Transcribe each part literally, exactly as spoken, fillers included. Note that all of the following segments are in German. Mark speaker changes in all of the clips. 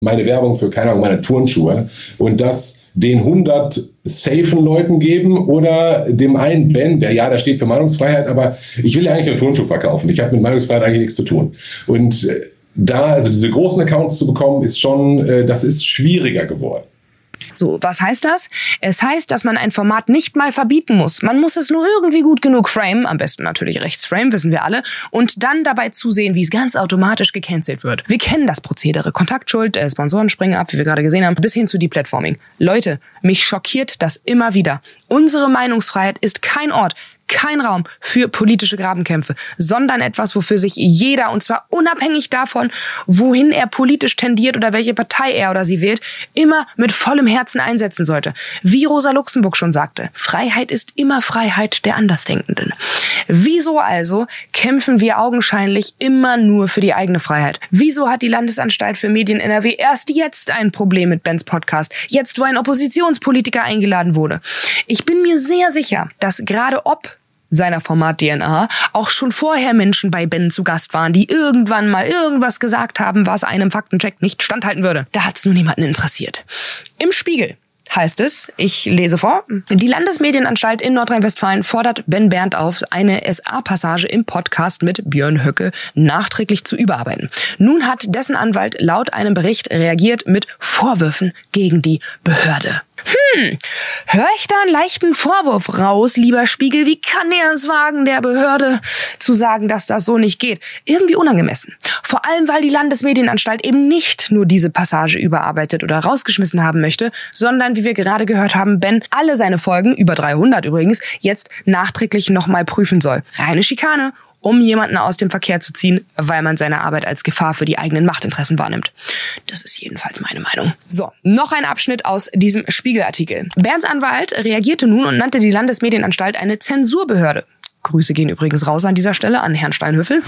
Speaker 1: meine Werbung für, keine Ahnung, meine Turnschuhe und das den hundert safen Leuten geben oder dem einen Ben, der ja, da steht für Meinungsfreiheit, aber ich will ja eigentlich nur Turnschuhe verkaufen. Ich habe mit Meinungsfreiheit eigentlich nichts zu tun. Und da, also diese großen Accounts zu bekommen, ist schon, das ist schwieriger geworden.
Speaker 2: So, was heißt das? Es heißt, dass man ein Format nicht mal verbieten muss. Man muss es nur irgendwie gut genug framen, am besten natürlich rechts framen, wissen wir alle, und dann dabei zusehen, wie es ganz automatisch gecancelt wird. Wir kennen das Prozedere. Kontaktschuld, äh, Sponsoren springen ab, wie wir gerade gesehen haben, bis hin zu Deplatforming. Leute, mich schockiert das immer wieder. Unsere Meinungsfreiheit ist kein Ort, kein Raum für politische Grabenkämpfe, sondern etwas, wofür sich jeder, und zwar unabhängig davon, wohin er politisch tendiert oder welche Partei er oder sie wählt, immer mit vollem Herzen einsetzen sollte. Wie Rosa Luxemburg schon sagte, Freiheit ist immer Freiheit der Andersdenkenden. Wieso also kämpfen wir augenscheinlich immer nur für die eigene Freiheit? Wieso hat die Landesanstalt für Medien N R W erst jetzt ein Problem mit Bens Podcast? Jetzt, wo ein Oppositionspolitiker eingeladen wurde. Ich bin mir sehr sicher, dass gerade ob seiner Format D N A auch schon vorher Menschen bei Ben zu Gast waren, die irgendwann mal irgendwas gesagt haben, was einem Faktencheck nicht standhalten würde. Da hat's nur niemanden interessiert. Im Spiegel heißt es, ich lese vor, die Landesmedienanstalt in Nordrhein-Westfalen fordert Ben Berndt auf, eine S A-Passage im Podcast mit Björn Höcke nachträglich zu überarbeiten. Nun hat dessen Anwalt laut einem Bericht reagiert mit Vorwürfen gegen die Behörde. Hm, höre ich da einen leichten Vorwurf raus, lieber Spiegel? Wie kann er es wagen, der Behörde zu sagen, dass das so nicht geht? Irgendwie unangemessen. Vor allem, weil die Landesmedienanstalt eben nicht nur diese Passage überarbeitet oder rausgeschmissen haben möchte, sondern, wie wir gerade gehört haben, Ben alle seine Folgen, über dreihundert übrigens, jetzt nachträglich nochmal prüfen soll. Reine Schikane, um jemanden aus dem Verkehr zu ziehen, weil man seine Arbeit als Gefahr für die eigenen Machtinteressen wahrnimmt. Das ist jedenfalls meine Meinung. So, noch ein Abschnitt aus diesem Spiegelartikel. Bernds Anwalt reagierte nun und nannte die Landesmedienanstalt eine Zensurbehörde. Grüße gehen übrigens raus an dieser Stelle an Herrn Steinhöfel.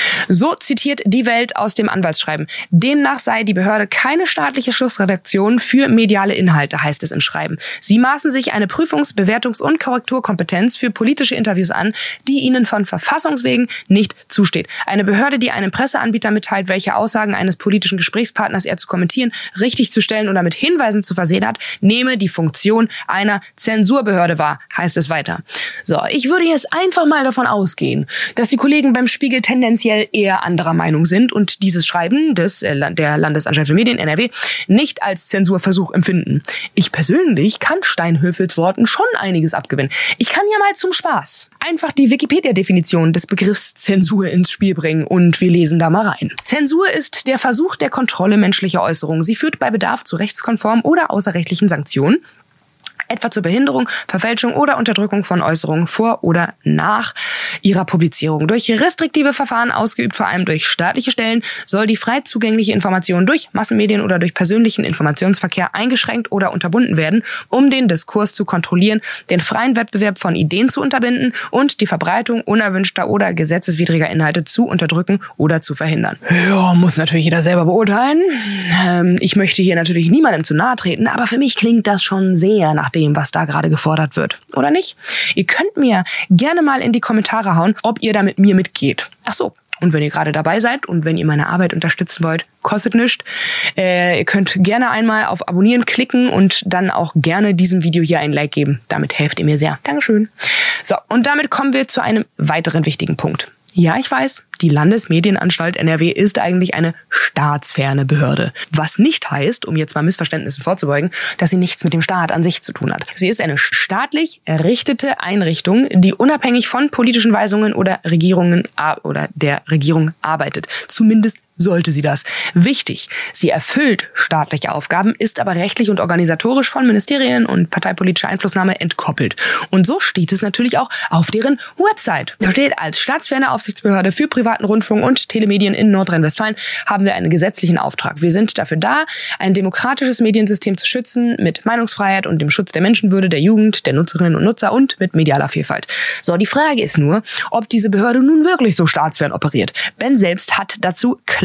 Speaker 2: So zitiert die Welt aus dem Anwaltsschreiben. Demnach sei die Behörde keine staatliche Schlussredaktion für mediale Inhalte, heißt es im Schreiben. Sie maßen sich eine Prüfungs-, Bewertungs- und Korrekturkompetenz für politische Interviews an, die ihnen von Verfassungswegen nicht zusteht. Eine Behörde, die einem Presseanbieter mitteilt, welche Aussagen eines politischen Gesprächspartners er zu kommentieren, richtig zu stellen oder mit Hinweisen zu versehen hat, nehme die Funktion einer Zensurbehörde wahr, heißt es weiter. So, ich würde jetzt einfach mal davon ausgehen, dass die Kollegen beim Spiegel tendenziell eher anderer Meinung sind und dieses Schreiben des äh, der Landesanstalt für Medien N R W nicht als Zensurversuch empfinden. Ich persönlich kann Steinhöfels Worten schon einiges abgewinnen. Ich kann ja mal zum Spaß einfach die Wikipedia-Definition des Begriffs Zensur ins Spiel bringen und wir lesen da mal rein. Zensur ist der Versuch der Kontrolle menschlicher Äußerungen. Sie führt bei Bedarf zu rechtskonformen oder außerrechtlichen Sanktionen, etwa zur Behinderung, Verfälschung oder Unterdrückung von Äußerungen vor oder nach ihrer Publizierung. Durch restriktive Verfahren, ausgeübt vor allem durch staatliche Stellen, soll die frei zugängliche Information durch Massenmedien oder durch persönlichen Informationsverkehr eingeschränkt oder unterbunden werden, um den Diskurs zu kontrollieren, den freien Wettbewerb von Ideen zu unterbinden und die Verbreitung unerwünschter oder gesetzeswidriger Inhalte zu unterdrücken oder zu verhindern. Ja, muss natürlich jeder selber beurteilen. Ähm, ich möchte hier natürlich niemandem zu nahe treten, aber für mich klingt das schon sehr nach dem, was da gerade gefordert wird. Oder nicht? Ihr könnt mir gerne mal in die Kommentare hauen, ob ihr da mit mir mitgeht. Ach so. Und wenn ihr gerade dabei seid und wenn ihr meine Arbeit unterstützen wollt, kostet nichts. Äh, ihr könnt gerne einmal auf Abonnieren klicken und dann auch gerne diesem Video hier ein Like geben. Damit helft ihr mir sehr. Dankeschön. So, und damit kommen wir zu einem weiteren wichtigen Punkt. Ja, ich weiß, die Landesmedienanstalt N R W ist eigentlich eine staatsferne Behörde. Was nicht heißt, um jetzt mal Missverständnissen vorzubeugen, dass sie nichts mit dem Staat an sich zu tun hat. Sie ist eine staatlich errichtete Einrichtung, die unabhängig von politischen Weisungen oder Regierungen oder der Regierung arbeitet. Zumindest sollte sie das. Wichtig, sie erfüllt staatliche Aufgaben, ist aber rechtlich und organisatorisch von Ministerien und parteipolitischer Einflussnahme entkoppelt. Und so steht es natürlich auch auf deren Website. Da steht, als staatsferne Aufsichtsbehörde für privaten Rundfunk und Telemedien in Nordrhein-Westfalen haben wir einen gesetzlichen Auftrag. Wir sind dafür da, ein demokratisches Mediensystem zu schützen mit Meinungsfreiheit und dem Schutz der Menschenwürde, der Jugend, der Nutzerinnen und Nutzer und mit medialer Vielfalt. So, die Frage ist nur, ob diese Behörde nun wirklich so staatsfern operiert. Ben selbst hat dazu klar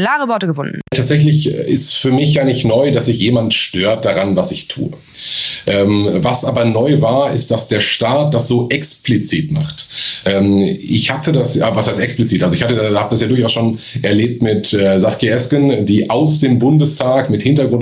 Speaker 2: Klare Worte gefunden.
Speaker 1: Tatsächlich ist für mich ja nicht neu, dass sich jemand stört daran, was ich tue. Ähm, was aber neu war, ist, dass der Staat das so explizit macht. Ähm, ich hatte das, ja, was heißt explizit? Also ich hatte, habe das ja durchaus schon erlebt mit äh, Saskia Esken, die aus dem Bundestag mit Hintergrund